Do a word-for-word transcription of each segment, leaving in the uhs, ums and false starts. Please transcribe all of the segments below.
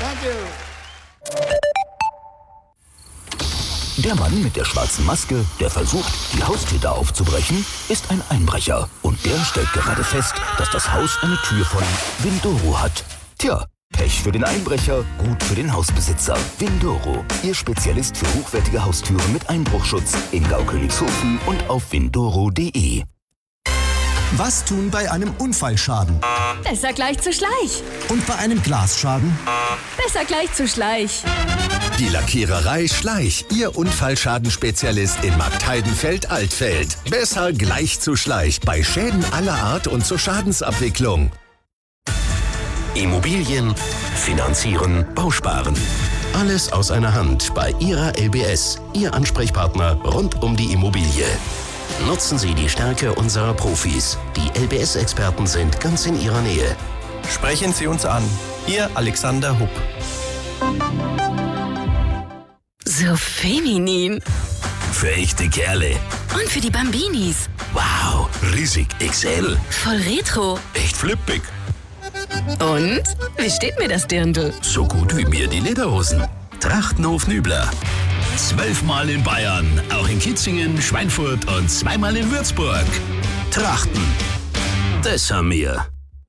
Thank you. Der Mann mit der schwarzen Maske, der versucht, die Haustür aufzubrechen, ist ein Einbrecher. Und der stellt gerade fest, dass das Haus eine Tür von Windoro hat. Tja, Pech für den Einbrecher, gut für den Hausbesitzer. Windoro, Ihr Spezialist für hochwertige Haustüren mit Einbruchschutz in Gaukönigshofen und auf windoro punkt de. Was tun bei einem Unfallschaden? Besser gleich zu Schleich. Und bei einem Glasschaden? Besser gleich zu Schleich. Die Lackiererei Schleich, Ihr Unfallschadenspezialist in Marktheidenfeld-Altfeld. Besser gleich zu Schleich bei Schäden aller Art und zur Schadensabwicklung. Immobilien, Finanzieren, Bausparen. Alles aus einer Hand bei Ihrer L B S, Ihr Ansprechpartner rund um die Immobilie. Nutzen Sie die Stärke unserer Profis. Die L B S-Experten sind ganz in Ihrer Nähe. Sprechen Sie uns an. Ihr Alexander Hupp. So feminin. Für echte Kerle. Und für die Bambinis. Wow, riesig X L. Voll retro. Echt flippig. Und? Wie steht mir das Dirndl? So gut wie mir die Lederhosen. Trachtenhof Nübler. Zwölfmal in Bayern, auch in Kitzingen, Schweinfurt und zweimal in Würzburg. Trachten. Das haben wir.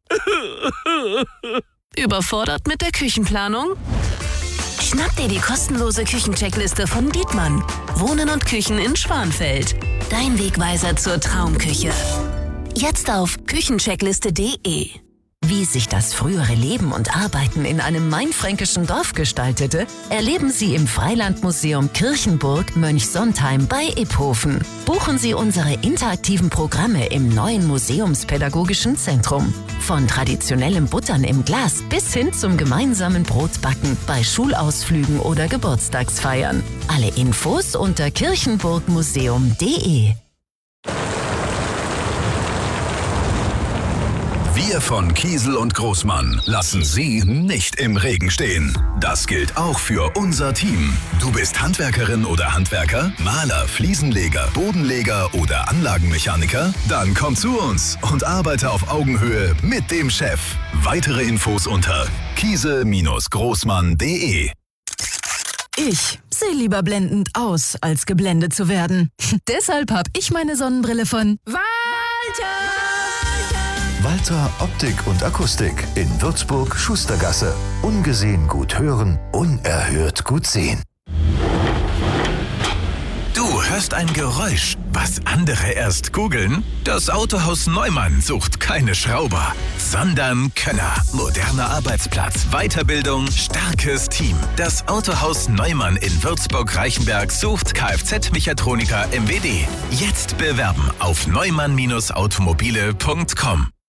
Überfordert mit der Küchenplanung? Schnapp dir die kostenlose Küchencheckliste von Dietmann. Wohnen und Küchen in Schwanfeld. Dein Wegweiser zur Traumküche. Jetzt auf küchencheckliste punkt de. Wie sich das frühere Leben und Arbeiten in einem mainfränkischen Dorf gestaltete, erleben Sie im Freilandmuseum Kirchenburg Mönchsontheim bei Iphofen. Buchen Sie unsere interaktiven Programme im neuen Museumspädagogischen Zentrum. Von traditionellem Buttern im Glas bis hin zum gemeinsamen Brotbacken bei Schulausflügen oder Geburtstagsfeiern. Alle Infos unter kirchenburgmuseum punkt de. Wir von Kiesel und Großmann lassen Sie nicht im Regen stehen. Das gilt auch für unser Team. Du bist Handwerkerin oder Handwerker, Maler, Fliesenleger, Bodenleger oder Anlagenmechaniker? Dann komm zu uns und arbeite auf Augenhöhe mit dem Chef. Weitere Infos unter kiesel Großmann punkt de. Ich sehe lieber blendend aus, als geblendet zu werden. Deshalb habe ich meine Sonnenbrille von Walter! Walter Optik und Akustik in Würzburg Schustergasse. Ungesehen gut hören, unerhört gut sehen. Du hörst ein Geräusch, was andere erst googeln? Das Autohaus Neumann sucht keine Schrauber, sondern Könner. Moderner Arbeitsplatz, Weiterbildung, starkes Team. Das Autohaus Neumann in Würzburg-Reichenberg sucht Kfz-Mechatroniker M W D. Jetzt bewerben auf neumann Bindestrich automobile Punkt com.